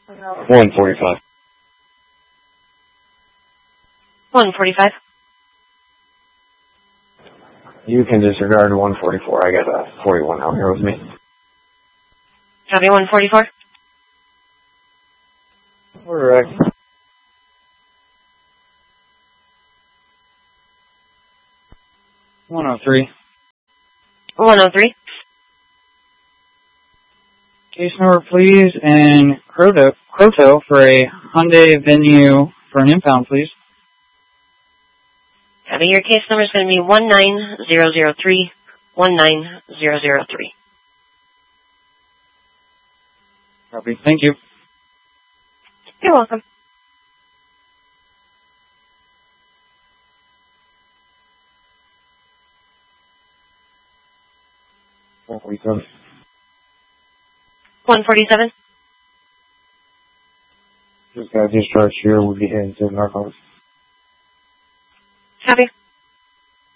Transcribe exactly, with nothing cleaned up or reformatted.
one forty-five. one forty-five. You can disregard one forty-four. I got a forty-one out here with me. Copy one forty-four. Correct. one oh three. one oh three. Case number, please, and Croto, Croto for a Hyundai Venue for an impound, please. Copy. Your case number is going to be one nine zero zero three, one nine zero zero three. Copy. Thank you. You're welcome. one forty-seven. one forty-seven. Just got discharged here. We'll be heading to narcotics. Copy.